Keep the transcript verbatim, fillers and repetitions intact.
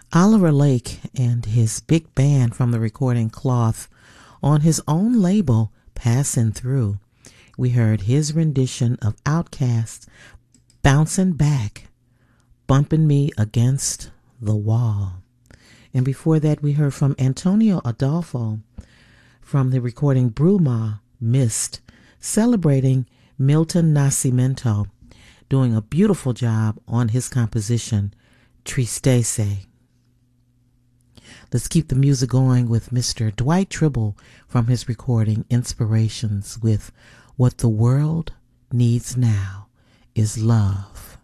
Oliver Lake and his big band from the recording Cloth on his own label, Passing Through. We heard his rendition of Outkast's Bouncing Back, Bumping Me Against the Wall. And before that, we heard from Antonio Adolfo from the recording Bruma, Mist, celebrating Milton Nascimento, doing a beautiful job on his composition, Tristesse. Let's keep the music going with Mister Dwight Tribble from his recording Inspirations with What the World Needs Now is Love.